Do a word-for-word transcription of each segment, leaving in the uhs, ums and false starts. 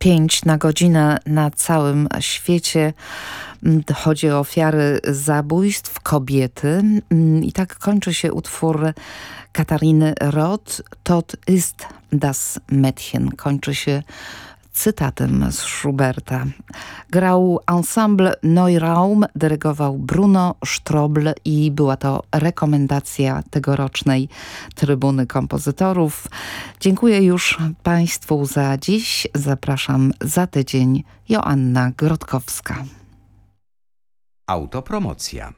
pięć na godzinę na całym świecie. Chodzi o ofiary zabójstw, kobiety. I tak kończy się utwór Katariny Roth. Tot ist das Mädchen. Kończy się cytatem z Schuberta. Grał ensemble Neuraum, dyrygował Bruno Strobl i była to rekomendacja tegorocznej Trybuny Kompozytorów. Dziękuję już Państwu za dziś. Zapraszam za tydzień. Joanna Grotkowska. Autopromocja.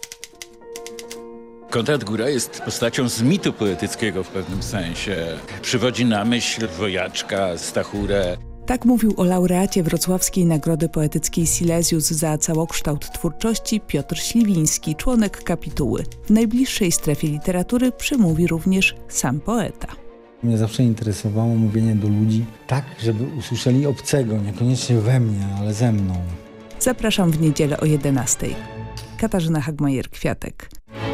Konrad Góra jest postacią z mitu poetyckiego w pewnym sensie. Przywodzi na myśl wojaczka, stachurę. Tak mówił o laureacie Wrocławskiej Nagrody Poetyckiej Silesius za całokształt twórczości Piotr Śliwiński, członek kapituły. W najbliższej strefie literatury przemówi również sam poeta. Mnie zawsze interesowało mówienie do ludzi tak, żeby usłyszeli obcego, niekoniecznie we mnie, ale ze mną. Zapraszam w niedzielę o jedenastej. Katarzyna Hagmajer-Kwiatek.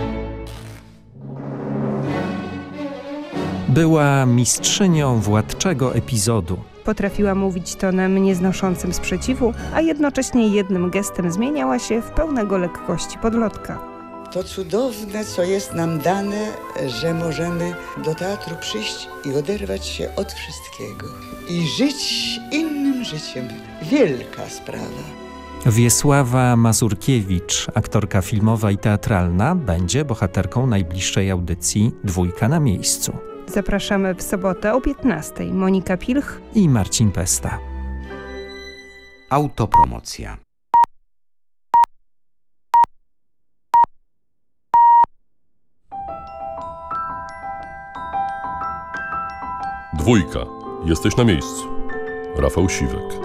Była mistrzynią władczego epizodu. Potrafiła mówić tonem nieznoszącym sprzeciwu, a jednocześnie jednym gestem zmieniała się w pełnego lekkości podlotka. To cudowne, co jest nam dane, że możemy do teatru przyjść i oderwać się od wszystkiego. I żyć innym życiem. Wielka sprawa. Wiesława Mazurkiewicz, aktorka filmowa i teatralna, będzie bohaterką najbliższej audycji Dwójka na miejscu. Zapraszamy w sobotę o piętnastej. Monika Pilch i Marcin Pesta. Autopromocja. Dwójka. Jesteś na miejscu. Rafał Siwek.